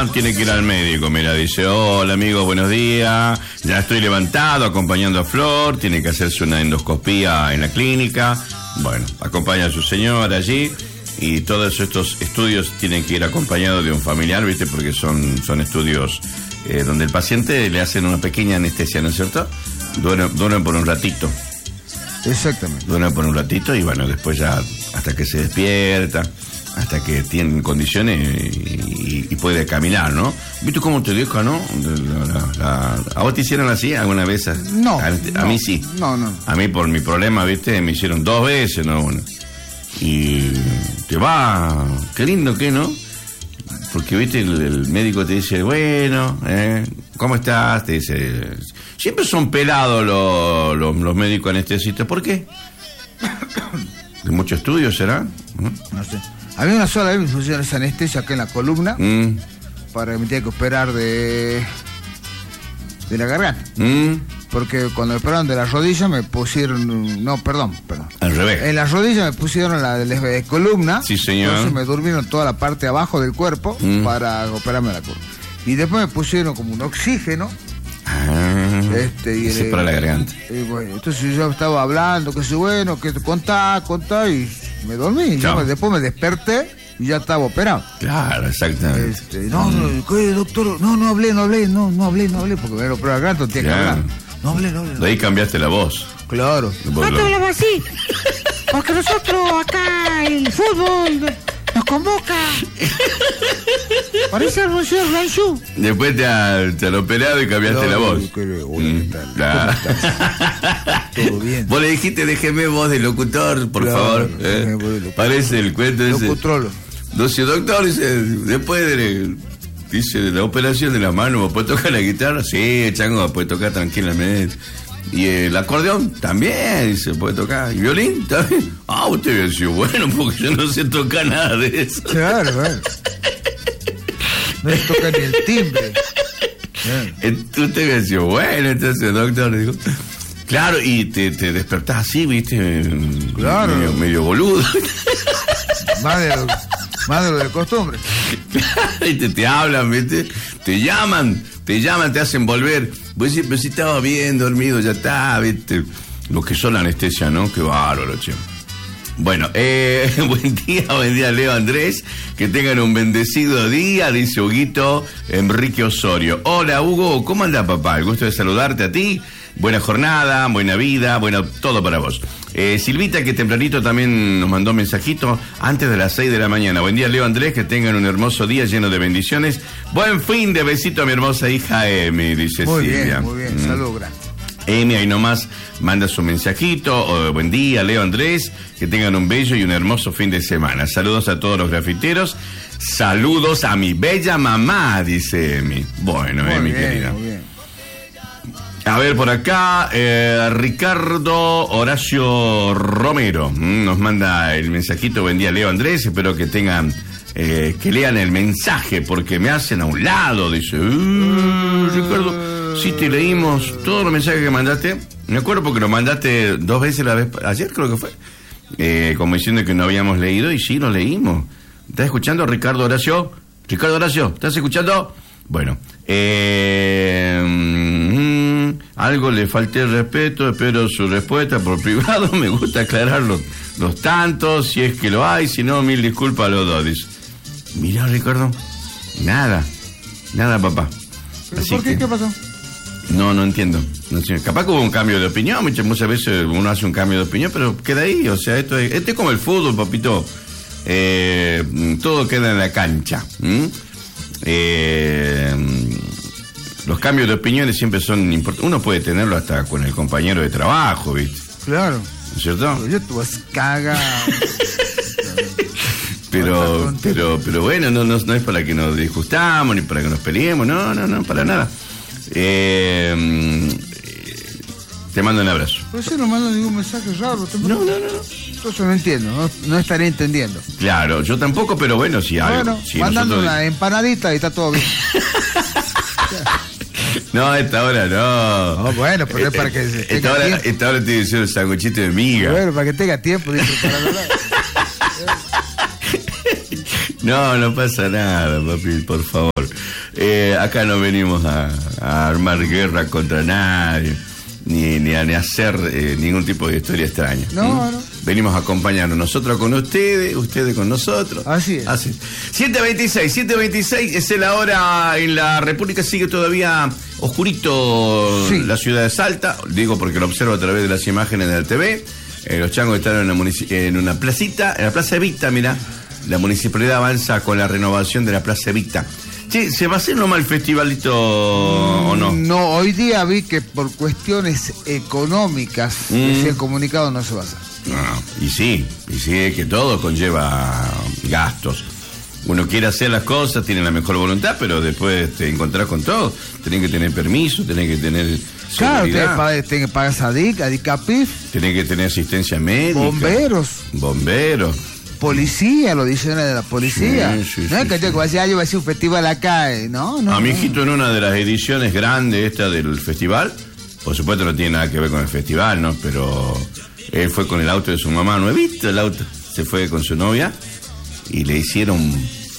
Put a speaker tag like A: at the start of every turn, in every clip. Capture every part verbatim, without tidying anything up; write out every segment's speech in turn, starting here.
A: tiene que ir al médico, mira, dice, hola amigo, buenos días, ya estoy levantado acompañando a Flor, tiene que hacerse una endoscopía en la clínica, bueno, acompaña a su señora allí, y todos estos estudios tienen que ir acompañados de un familiar, ¿viste? Porque son, son estudios eh, donde el paciente le hacen una pequeña anestesia, ¿no es cierto? Duermen, duermen por un ratito.
B: Exactamente.
A: Duermen por un ratito y bueno, después ya hasta que se despierta, hasta que tiene condiciones y, y, y puede caminar, ¿no? ¿Viste cómo te deja, no? La, la, la, ¿A vos te hicieron así alguna vez?
B: No.
A: A, a
B: no,
A: mí sí.
B: No, no.
A: A mí por mi problema, ¿viste? Me hicieron dos veces, no una. Y te va, qué lindo que, ¿no? Porque, ¿viste? El, el médico te dice, bueno, ¿eh? ¿Cómo estás? Te dice... Siempre son pelados los, los, los médicos anestesistas. ¿Por qué? ¿De mucho estudio será?
B: ¿No? No sé. A mí una sola vez me pusieron esa anestesia acá en la columna mm. para que me tenía que operar de de la garganta. Mm. Porque cuando me operaron de la rodilla me pusieron... No, perdón, perdón.
A: Al revés.
B: En la rodilla me pusieron la de la columna.
A: Sí, señor.
B: Entonces me durmieron toda la parte de abajo del cuerpo mm. para operarme la columna. Y después me pusieron como un oxígeno.
A: Ah,
B: este, y
A: ese el, para la garganta.
B: Y bueno, entonces yo estaba hablando, que sé, bueno, que contá, contá, y me dormí. Yo, después me desperté y ya estaba operado.
A: Claro, exactamente.
B: Este, no, mm. no, ¿qué, doctor? No, no hablé, no hablé, no, no hablé, no hablé, porque me lo operó la garganta, tenía que hablar. No hablé, no hablé.
A: De ahí cambiaste la voz.
B: Claro.
C: No te hablaba así, porque nosotros acá el fútbol nos convoca. Parece el señor Ranchu.
A: Después te han te operado y cambiaste no, la voz.
B: Mm, claro. Todo bien.
A: Vos le dijiste, déjeme voz de locutor, por claro, favor. ¿Eh? De Parece el cuento ese.
B: Locutrolo.
A: Doce doctor, dice, después de, dice, de la operación de la mano, ¿vos podés tocar la guitarra? Sí, chango, puede tocar tranquilamente. Y el acordeón también, dice, puede tocar. ¿Y violín? También. Ah, usted había sido bueno, porque yo no sé tocar nada de eso.
B: Claro, claro. No se toca ni el timbre.
A: Claro. Usted había sido bueno, entonces, doctor, digo. Claro, y te, te despertás así, ¿viste?
B: Claro.
A: Medio, medio boludo.
B: Más de lo, más de, lo de costumbre.
A: Y te, te hablan, ¿viste? Te llaman, te llaman, te hacen volver. Vos decís, pero si estaba bien dormido, ya está, ¿viste? Lo que son la anestesia, ¿no? Qué bárbaro, che. Bueno, eh, buen día, buen día, Leo Andrés. Que tengan un bendecido día, dice Huguito Enrique Osorio. Hola, Hugo, ¿cómo andás, papá? El gusto de saludarte a ti. Buena jornada, buena vida, bueno, todo para vos. Eh, Silvita, que tempranito también nos mandó mensajito antes de las seis de la mañana. Buen día, Leo Andrés, que tengan un hermoso día lleno de bendiciones. Buen fin de besito a mi hermosa hija Emi, dice
B: muy
A: Silvia.
B: Muy bien, muy bien, mm. Salud, gracias.
A: Emi ahí nomás manda su mensajito. Oh, buen día, Leo Andrés, que tengan un bello y un hermoso fin de semana. Saludos a todos los grafiteros. Saludos a mi bella mamá, dice Emi. Bueno, muy Emi, bien, querida. Muy bien. A ver, por acá, eh, Ricardo Horacio Romero mm, nos manda el mensajito. Buen día, Leo Andrés. Espero que tengan, eh, que lean el mensaje, porque me hacen a un lado. Dice, uh, Ricardo, sí te leímos todos los mensajes que mandaste. Me acuerdo porque lo mandaste dos veces la vez, ayer creo que fue, eh, como diciendo que no habíamos leído, y sí, lo leímos. ¿Estás escuchando, Ricardo Horacio? Ricardo Horacio, ¿estás escuchando? Bueno, eh... Mmm, algo le falté el respeto, espero su respuesta por privado, me gusta aclarar los, los tantos, si es que lo hay, si no, mil disculpas a los dos. Dice, mirá, Ricardo, nada, nada, papá.
B: ¿Pero por qué? Que, ¿qué pasó?
A: No, no entiendo. No sé, capaz que hubo un cambio de opinión, muchas, muchas veces uno hace un cambio de opinión, pero queda ahí, o sea, esto es, esto es como el fútbol, papito. Eh, todo queda en la cancha. ¿Mm? Eh, los cambios de opiniones siempre son importantes. Uno puede tenerlo hasta con el compañero de trabajo, ¿viste?
B: Claro.
A: ¿No es cierto?
B: Pero yo te vas caga.
A: pero, pero, pero bueno, no, no, no es para que nos disgustamos ni para que nos peleemos, no, no, no, para nada. Eh, te mando un abrazo.
B: Pero si no mando ningún mensaje raro.
A: No, no, no, no.
B: Entonces no entiendo, no, no estaré entendiendo.
A: Claro, yo tampoco, pero bueno, si algo.
B: Bueno,
A: si
B: mandando
A: nosotros...
B: una empanadita y está todo bien.
A: No, a esta hora no.
B: No, bueno, pero es para que se tenga
A: esta hora,
B: tiempo.
A: Esta hora tiene que ser un sanguchito de miga.
B: Bueno, para que tenga tiempo. Dice, para hablar.
A: No, no pasa nada, papi, por favor. Eh, acá no venimos a, a armar guerra contra nadie, ni, ni a ni hacer eh, ningún tipo de historia extraña.
B: No,
A: ¿Mm?
B: no.
A: Venimos a acompañarnos, nosotros con ustedes, ustedes con nosotros.
B: Así es.
A: Así es. siete veintiséis, siete veintiséis es la hora en la República, sigue todavía oscurito
B: sí.
A: La ciudad de Salta, digo porque lo observo a través de las imágenes del T V. Eh, los changos están en una, munici- en una placita, en la Plaza Evita, mira, la municipalidad avanza con la renovación de la Plaza Evita. Che, ¿se va a hacer nomás el festivalito mm, o no?
B: No, hoy día vi que por cuestiones económicas mm. que se han comunicado no se va a hacer.
A: No, y sí, y sí, es que todo conlleva gastos. Uno quiere hacer las cosas, tiene la mejor voluntad, pero después te encontrás con todo. Tenés que tener permiso, tenés que tener
B: claro,
A: seguridad.
B: tenés que pagar SADIC, ADICAPIF.
A: Tenés que tener asistencia médica.
B: Bomberos.
A: Bomberos.
B: Policía, los diccionarios de la policía.
A: Sí, sí,
B: no es
A: sí,
B: que
A: sí.
B: te vaya, yo voy a hacer un festival acá. eh, No, no.
A: A mi
B: no.
A: hijito en una de las ediciones grandes esta del festival, por supuesto no tiene nada que ver con el festival, ¿no? Pero él fue con el auto de su mamá, no he visto el auto. Se fue con su novia y le hicieron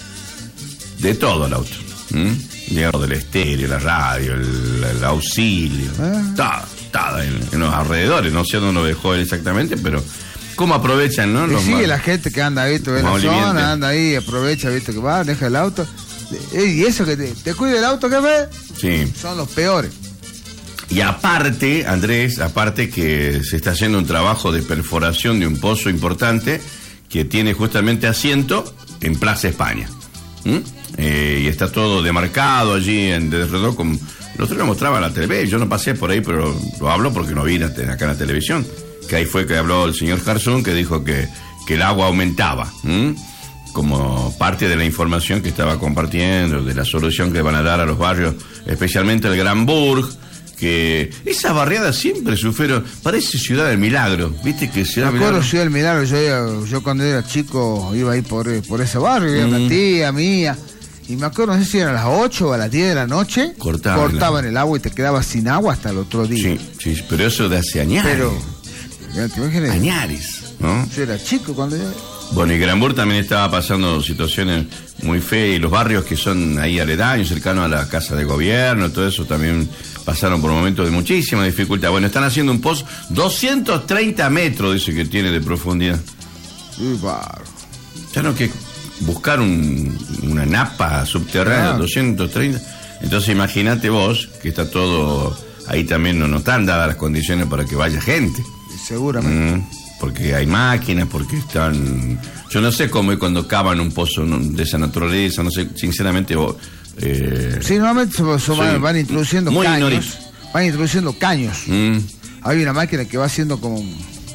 A: de todo al auto. ¿Mm? Llegaron del estéreo, la radio, el, el auxilio,
B: Ah.
A: todo, todo en, en los alrededores. No sé dónde lo dejó él exactamente, pero cómo aprovechan, ¿no?
B: Le
A: Los
B: sigue
A: más-
B: la gente que anda ahí, en la
A: Movimiento.
B: zona, anda ahí, aprovecha, viste que va, deja el auto. Eh, Y eso que te, te cuida el auto, que ve,
A: Sí.
B: son los peores.
A: Y aparte, Andrés, aparte que se está haciendo un trabajo de perforación de un pozo importante que tiene justamente asiento en Plaza España. ¿Mm? Eh, y está todo demarcado allí en Derredor. Con... Nosotros lo mostraba en la televisión, yo no pasé por ahí, pero lo hablo porque no vine acá en la televisión. Que ahí fue que habló el señor Jarzún, que dijo que, que el agua aumentaba. ¿Mm? Como parte de la información que estaba compartiendo, de la solución que van a dar a los barrios, especialmente el Gran Burg, que esas barriadas siempre sufrieron, parece Ciudad del Milagro, viste que
B: Me
A: Ciudad del
B: acuerdo
A: Milagro...
B: Ciudad del Milagro, yo, iba- yo cuando era chico iba ahí por, por ese barrio, iba
A: Mm.
B: una tía mía, y me acuerdo, no sé si eran las ocho o a las diez de la noche,
A: Cortaban
B: cortaban el agua y te quedabas sin agua hasta el otro día.
A: Sí, sí, pero eso de hace añares.
B: Pero, ya te imaginas,
A: Añares, ¿no?
B: yo era chico cuando yo...
A: Bueno, y Granburg también estaba pasando situaciones muy feas, y los barrios que son ahí aledaños, cercanos a la casa de gobierno, todo eso también pasaron por momentos de muchísima dificultad. Bueno, están haciendo un pozo, doscientos treinta metros, dice que tiene de profundidad.
B: Uy, bárbaro.
A: Ya no que buscar un, una napa subterránea,
B: Claro.
A: doscientos treinta. Entonces imagínate vos, que está todo, ahí también no, no están dadas las condiciones para que vaya gente.
B: Seguramente.
A: Mm, porque hay máquinas, porque están... Yo no sé cómo es cuando cavan un pozo no, de esa naturaleza, no sé, sinceramente... vos, eh,
B: Sí, normalmente se, se van,
A: Sí.
B: van introduciendo
A: Muy
B: caños.
A: ignorito.
B: Van introduciendo caños.
A: mm,
B: Hay una máquina que va haciendo como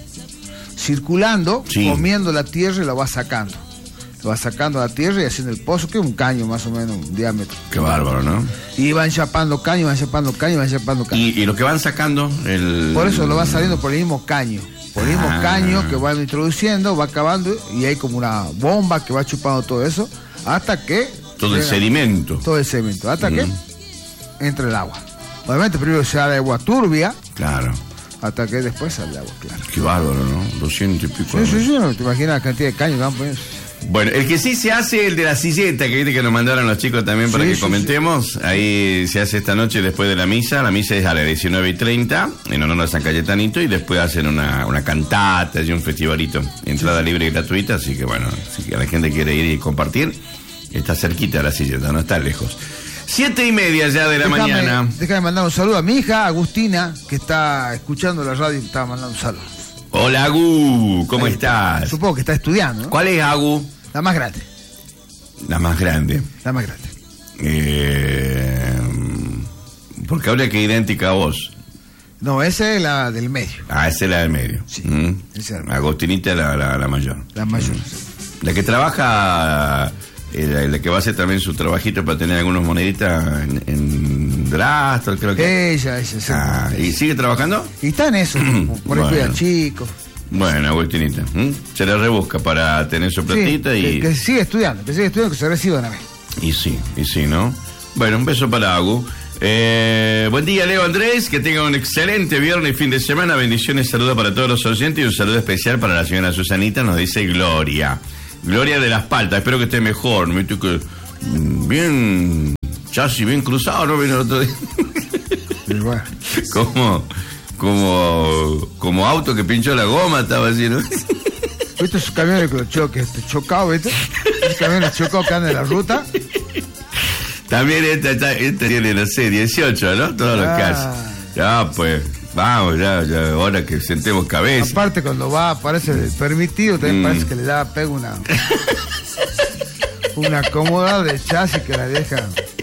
B: circulando,
A: Sí.
B: comiendo la tierra y la va sacando. Lo va sacando a la tierra y haciendo el pozo, que es un caño más o menos, un diámetro.
A: qué bárbaro, ¿no?
B: Y van chapando caño, van chapando caño, van chapando caño.
A: Y, y lo que van sacando, el...
B: Por eso lo va saliendo por el mismo caño. Por el mismo
A: Ah.
B: caño que van introduciendo, va acabando y hay como una bomba que va chupando todo eso hasta que...
A: Todo el
B: llega-
A: sedimento.
B: Todo el sedimento, hasta que
A: Mm.
B: entra el agua. Obviamente primero se da agua turbia,
A: Claro.
B: hasta que después sale el agua clara.
A: Qué bárbaro, ¿no? Doscientos y pico.
B: Sí, sí, sí, no te imaginas la cantidad de caños que van poniendo.
A: Bueno, el que sí se hace, el de la silleta, que viste que nos mandaron los chicos también para
B: Sí,
A: que
B: sí,
A: comentemos. Ahí se hace esta noche después de la misa. La misa es a las diecinueve y treinta, en honor a San Cayetanito, y después hacen una, una cantata y un festivalito. Entrada libre y gratuita, así que bueno, si la gente quiere ir y compartir, está cerquita de la silleta, no está lejos. Siete y media ya de la
B: Déjame-
A: mañana.
B: Déjame mandar un saludo a mi hija, Agustina, que está escuchando la radio y me estaba mandando un saludo.
A: Hola, Agu, ¿cómo
B: Ahí,
A: estás?
B: Supongo que está estudiando, ¿no?
A: ¿Cuál es Agu?
B: La más grande,
A: La más grande.
B: la más grande.
A: Eh, porque habla que es idéntica a vos.
B: No, esa es la del medio,
A: Ah, esa es la del medio.
B: Sí,
A: Mm.
B: esa es la del
A: Agostinita la, la, la mayor.
B: la mayor.
A: La que trabaja, eh, la, la que va a hacer también su trabajito para tener algunas moneditas en, en Drastor, creo que.
B: Ella, ella, sí.
A: Ah, ¿y sigue trabajando?
B: Y está en eso, por ahí
A: Bueno.
B: cuida chicos.
A: Bueno, Agustinita. ¿Mm? Se la rebusca para tener su
B: Sí,
A: platita
B: que,
A: y...
B: que sigue estudiando, que sigue estudiando, que se reciba una vez.
A: Y sí, y sí, ¿no? Bueno, un beso para Agu. Eh, buen día, Leo Andrés, que tenga un excelente viernes y fin de semana. Bendiciones, saludos para todos los oyentes y un saludo especial para la señora Susanita, nos dice Gloria. Gloria de las Paltas, espero que esté mejor. Me dice que mm, bien chasis bien cruzado, ¿no? Vino el otro día.
B: Y bueno.
A: Como, como, como auto que pinchó la goma, estaba así, ¿no?
B: ¿Viste esos camiones que los choques, este, chocados, viste? Esos camiones chocados que andan en la ruta.
A: También esta, esta, esta tiene, no sé, dieciocho, ¿no? Todos los
B: Ah.
A: casos. Ya, pues, vamos, ya, ya, ahora que sentemos cabeza.
B: Aparte, cuando va, aparece el permitido, también
A: Mm.
B: parece que le da, pega una... una cómoda de chasis que la deja...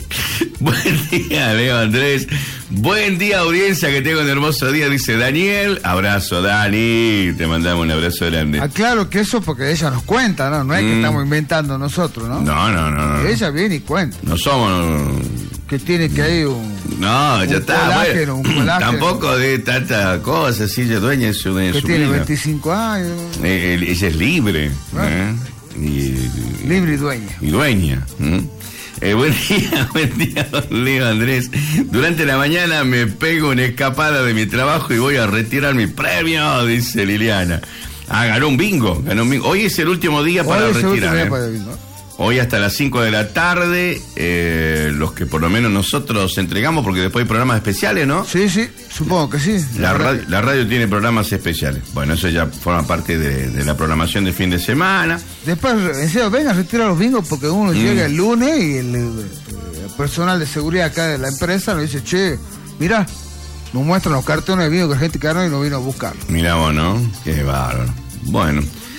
A: Buen día, Leo Andrés. Buen día, audiencia, que tengo un hermoso día, dice Daniel. Abrazo, Dani. Te mandamos un abrazo grande.
B: Aclaro que eso porque ella nos cuenta, ¿no? No es que
A: Mm.
B: estamos inventando nosotros, ¿no?
A: No, no, no, no.
B: Ella viene y cuenta.
A: No somos...
B: Que tiene que ir un...
A: No, ya
B: Un
A: está.
B: colágeno,
A: bueno.
B: un colágeno.
A: Tampoco de tanta cosa, sí, ella es dueña de su, de
B: Que
A: su
B: tiene
A: vida.
B: veinticinco años.
A: Eh, eh, ella es libre.
B: Bueno.
A: ¿eh? Y,
B: Libre y dueña.
A: y dueña. ¿m? Eh, buen día, buen día, don Leo Andrés. Durante la mañana me pego una escapada de mi trabajo y voy a retirar mi premio, dice Liliana. Ah, ganó un bingo, ganó un bingo. Hoy es el último día para
B: Hoy es el último
A: retirar.
B: día
A: ¿eh?
B: para el bingo.
A: Hoy hasta las cinco de la tarde, eh, los que por lo menos nosotros entregamos, porque después hay programas especiales, ¿no?
B: Sí, sí, supongo que sí.
A: La radio, la radio tiene programas especiales. Bueno, eso ya forma parte de, de la programación de fin de semana.
B: Después, en serio, venga a retirar los bingos porque uno
A: Mm.
B: llega el lunes y el, el personal de seguridad acá de la empresa nos dice, che, mira, nos muestran los cartones de bingo que la gente ganó y no vino a buscar.
A: Mirá vos, ¿no? Qué bárbaro. Bueno.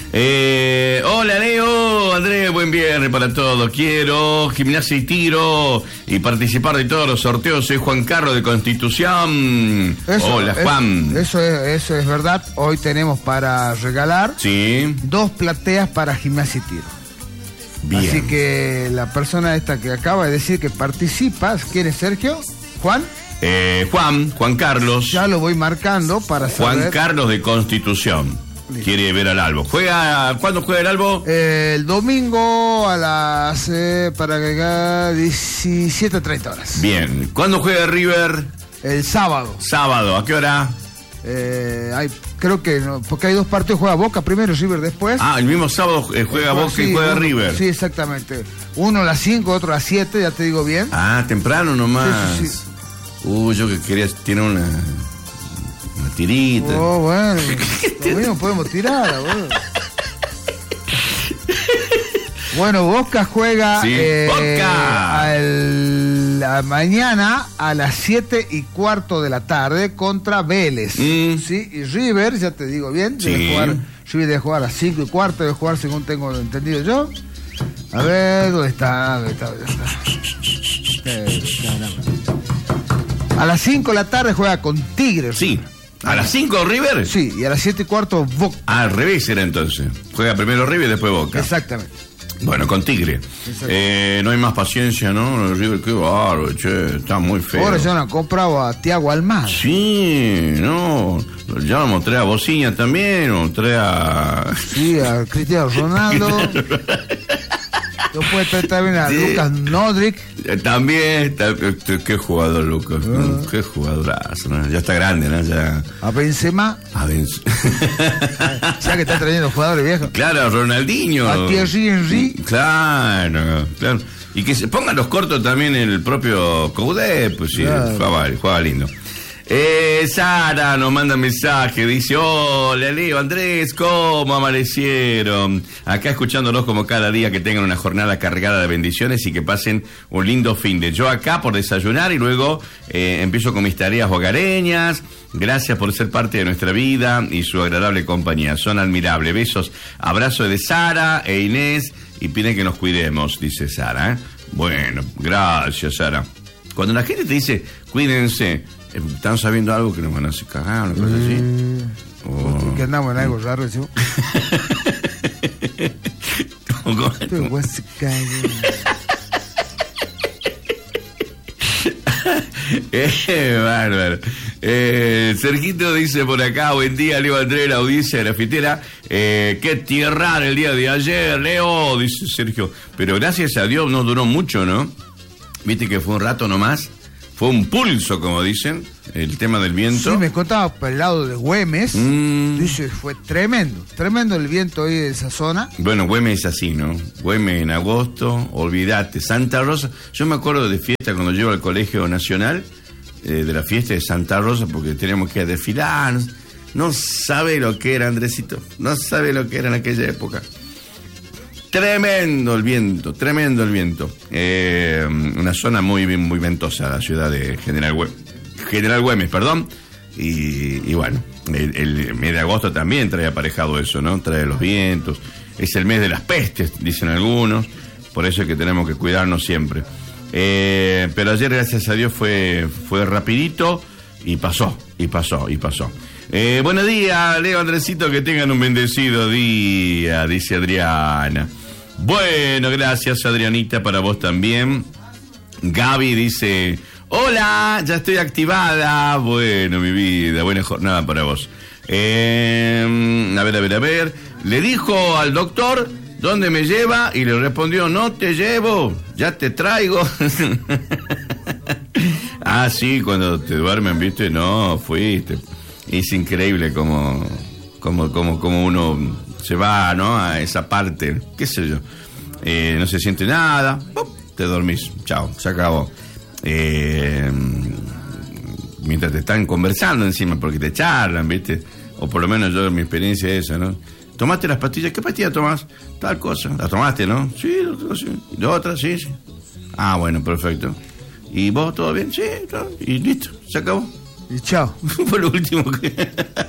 A: Eh, hola Leo, Andrés, buen viernes para todos. Quiero gimnasia y tiro y participar de todos los sorteos. Soy Juan Carlos de Constitución.
B: Eso,
A: hola
B: es-
A: Juan.
B: Eso es, eso es verdad. Hoy tenemos para regalar
A: Sí,
B: dos plateas para gimnasia y tiro.
A: bien.
B: Así que la persona esta que acaba de decir que participa, ¿quién es Sergio? ¿Juan?
A: Eh, Juan, Juan Carlos.
B: Ya lo voy marcando para
A: Juan
B: saber.
A: Carlos de Constitución.
B: Listo.
A: Quiere ver al Albo. ¿Juega? ¿Cuándo juega el Albo?
B: Eh, el domingo a las eh, para que haga diecisiete treinta horas.
A: Bien. ¿Cuándo juega River?
B: El sábado.
A: Sábado. ¿A qué hora?
B: Eh, hay, creo que no, porque hay dos partidos, juega Boca primero y River después.
A: Ah, el mismo sábado eh, juega Boca
B: Sí,
A: y juega
B: uno-
A: River.
B: Sí, exactamente. Uno a las cinco, otro a las siete, ya te digo bien.
A: Ah, temprano nomás.
B: Sí, sí, sí.
A: Uy, yo que quería, tiene una, una tirita.
B: Oh, bueno, lo mismo podemos tirar, boludo. Bueno, Boca juega
A: Sí,
B: eh,
A: Boca.
B: al- a mañana a las siete y cuarto de la tarde contra Vélez.
A: Mm.
B: Sí, y River, ya te digo bien, debe
A: Sí.
B: jugar, River debe jugar a las cinco y cuarto, debe jugar según tengo entendido yo. A ver, ¿dónde está? ¿Dónde está? ¿Dónde está? Eh, caramba. A las cinco de la tarde juega con Tigres.
A: Sí. ¿A las cinco River?
B: Sí, y a las siete y cuarto Boca.
A: Al revés era entonces. Juega primero River y después Boca.
B: Exactamente.
A: Bueno, con Tigre.
B: Exacto.
A: Eh, no hay más paciencia, ¿no? River, qué bárbaro, che. Está muy feo.
B: Ahora ya han comprado a Tiago Almada.
A: Sí, no. Ya lo mostré a Bociña también, lo mostré a...
B: Sí, a Cristiano Ronaldo. Después trae también a
A: Sí.
B: Lucas Modric.
A: Eh, También, ta- eh, qué jugador, Lucas. ¿no? Qué jugadorazo, ¿no? Ya está grande, ¿no? Ya.
B: A Benzema.
A: A ver.
B: Ya que está trayendo jugadores viejos.
A: Claro, Ronaldinho.
B: A Thierry Henry.
A: Claro, claro. Y que se pongan los cortos también el propio Coudet, pues sí,
B: Claro.
A: juega, juega lindo. Eh, Sara nos manda un mensaje, dice, hola Leo, Andrés, ¿cómo amanecieron? Acá escuchándolos como cada día, que tengan una jornada cargada de bendiciones y que pasen un lindo fin de. Yo acá por desayunar y luego eh, empiezo con mis tareas hogareñas. Gracias por ser parte de nuestra vida y su agradable compañía. Son admirables. Besos, abrazo de Sara e Inés y piden que nos cuidemos, dice Sara. ¿eh? Bueno, gracias Sara. Cuando la gente te dice, cuídense, ¿están sabiendo algo que nos van a hacer cagar? Una cosa así. O-
B: Que andamos en algo raro, decimos.
A: o-
B: Pero, güey, se cae.
A: Eh, bárbaro. Eh, Sergito dice por acá, buen día, Leo Andrés, la audiencia grafitera. Eh, qué tierrar el día de ayer, Leo, dice Sergio. Pero gracias a Dios no duró mucho, ¿no? Viste que fue un rato nomás. Fue un pulso, como dicen. el tema del viento.
B: Sí, me contaba por el lado de Güemes. Mm. Dice, fue tremendo, tremendo el viento ahí de esa zona.
A: Bueno, Güemes es así, ¿no? Güemes en agosto, olvídate. Santa Rosa, yo me acuerdo de fiesta cuando llego al Colegio Nacional, eh, de la fiesta de Santa Rosa, porque teníamos que desfilar. No sabe lo que era, Andresito, no sabe lo que era en aquella época. Tremendo el viento, tremendo el viento. Eh, una zona muy, muy ventosa, la ciudad de General Güemes. General Güemes, perdón, y, y bueno, el, el mes de agosto también trae aparejado eso, ¿no? Trae los vientos, es el mes de las pestes, dicen algunos, por eso es que tenemos que cuidarnos siempre. Eh, pero ayer, gracias a Dios, fue, fue rapidito y pasó, y pasó, y pasó. Eh, buenos días, Leo, Andresito, que tengan un bendecido día, dice Adriana. Bueno, gracias, Adrianita, para vos también. Gaby dice... Hola, ya estoy activada. Bueno, mi vida, buena jornada para vos. Eh, a ver, a ver, a ver. Le dijo al doctor dónde me lleva y le respondió, no te llevo, ya te traigo. Ah, sí, cuando te duermen, viste, no, fuiste. Es increíble como, como, como, como uno se va, ¿no? A esa parte, qué sé yo. Eh, no se siente nada, ¡pum! Te dormís, chao, se acabó. Eh, mientras te están conversando encima, porque te charlan, ¿viste? O por lo menos yo, mi experiencia es esa, ¿no? ¿Tomaste las pastillas? ¿Qué pastillas tomás? Tal cosa. ¿Las tomaste, no? Sí, sí. ¿De otra? Sí, sí. Ah, bueno, perfecto. ¿Y vos todo bien? Sí, todo. Y listo, se acabó.
B: Y chao.
A: Por lo último que...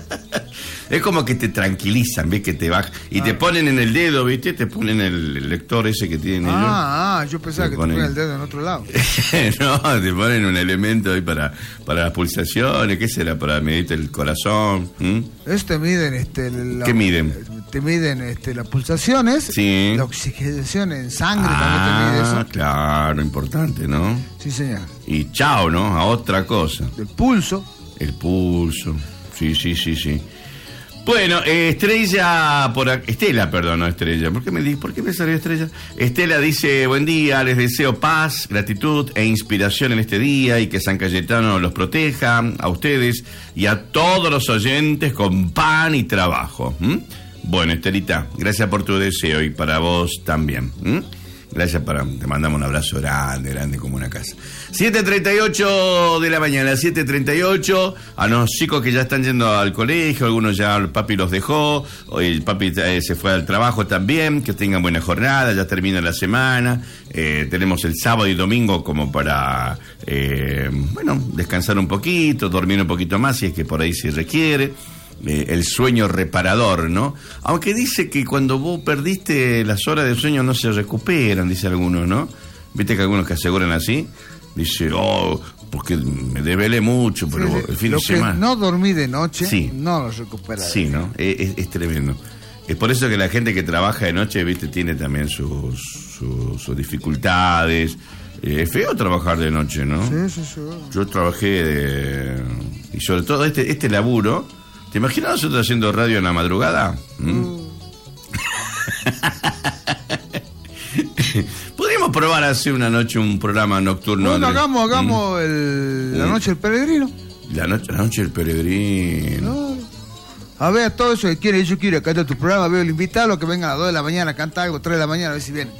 A: Es como que te tranquilizan, ¿ves? Que te bajan. Y ah. te ponen en el dedo, ¿viste? Te ponen el lector ese que tienen ellos.
B: Ah, ah, yo pensaba te que ponen... te ponen el dedo en otro lado.
A: No, te ponen un elemento ahí para, para las pulsaciones. ¿Qué será? Para medirte el corazón. ¿Mm?
B: Eso te miden, este... La,
A: ¿Qué miden?
B: Te miden este, las pulsaciones.
A: Sí.
B: La oxigenación en sangre
A: ah,
B: también te mide eso.
A: Claro, importante, ¿no?
B: Sí, señor.
A: Y chao, ¿no? A otra cosa.
B: El pulso.
A: El pulso. Sí, sí, sí, sí. Bueno, eh, Estrella, por aquí, Estela, perdón, no Estrella. ¿Por qué me di, por qué me salió Estrella? Estela dice, buen día, les deseo paz, gratitud e inspiración en este día y que San Cayetano los proteja a ustedes y a todos los oyentes con pan y trabajo. ¿Mm? Bueno, Estelita, gracias por tu deseo y para vos también. ¿Mm? Gracias, para, te mandamos un abrazo grande, grande como una casa. siete treinta y ocho de la mañana, siete treinta y ocho. A los chicos que ya están yendo al colegio, algunos ya el papi los dejó, hoy el papi eh, se fue al trabajo también, que tengan buena jornada, ya termina la semana. Eh, tenemos el sábado y domingo como para, eh, bueno, descansar un poquito, dormir un poquito más si es que por ahí se requiere. Eh, el sueño reparador, ¿no? Aunque dice que cuando vos perdiste las horas de sueño no se recuperan, dice algunos, ¿no? Viste que algunos que aseguran así, dice, oh, porque me desvelé mucho, pero sí, el fin
B: lo
A: de semana.
B: Que no dormí de noche,
A: sí.
B: No lo recupera.
A: Sí, ¿no? Es, es, es tremendo. Es por eso que la gente que trabaja de noche, viste, tiene también sus, sus, sus dificultades. Eh, es feo trabajar de noche, ¿no?
B: Sí, sí, sí.
A: Yo trabajé de... Y sobre todo este, este laburo... ¿Te imaginas nosotros haciendo radio en la madrugada? ¿Mm? Mm. Podríamos probar a hacer una noche un programa nocturno.
B: Bueno, Andrés. hagamos, hagamos ¿Mm? el, la noche del peregrino.
A: La noche, la noche del peregrino.
B: No. A ver, todo eso que quiere, yo quiero cantar tu programa, veo el invitado, que venga a las dos de la mañana, canta algo, tres de la mañana, a ver si viene.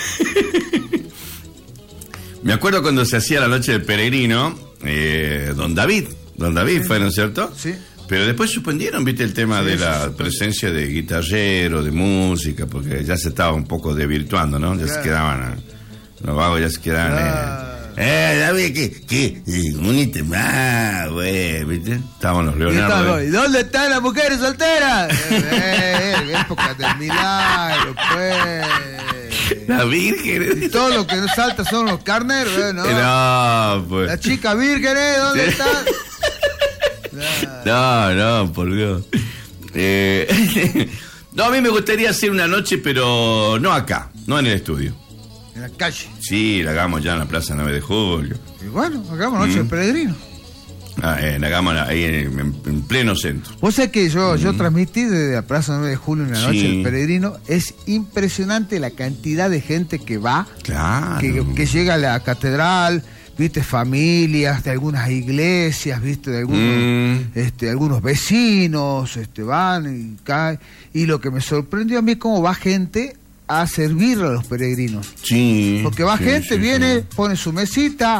A: Me acuerdo cuando se hacía la noche del peregrino, eh, don David, don David sí. fue, ¿no es cierto?
B: Sí.
A: Pero después suspendieron, viste, el tema sí, de la presencia de guitarrero, de música, porque ya se estaba un poco desvirtuando, ¿no? Ya claro. se quedaban, los vagos ya se quedaban... Claro. Eh, eh, David, ¿qué? ¿Qué? Unite más, güey, ¿viste? Estaban los Leonardo.
B: ¿Y dónde están las mujeres solteras? eh, eh, época del milagro, pues.
A: La virgen.
B: Y todo lo que nos salta son los carneros, ¿eh? ¿No?
A: No, pues.
B: La chica virgen, ¿eh? ¿Dónde están?
A: No, no, por Dios. Eh, no, a mí me gustaría hacer una noche, pero no acá, no en el estudio.
B: En la calle.
A: Sí, la hagamos ya en la Plaza nueve de Julio.
B: Y bueno, hagamos Noche del mm. Peregrino.
A: Ah, eh, la hagamos ahí en, en, en pleno centro.
B: Vos sabés que yo, mm. yo transmití desde la Plaza nueve de Julio en la Noche sí. del Peregrino. Es impresionante la cantidad de gente que va,
A: claro.
B: que, que llega a la catedral. viste, familias de algunas iglesias, viste, de algunos, mm. este, algunos vecinos, este, van y caen. Y lo que me sorprendió a mí, cómo va gente a servir a los peregrinos.
A: Sí.
B: Porque va
A: sí,
B: gente,
A: sí,
B: viene,
A: sí.
B: pone su mesita,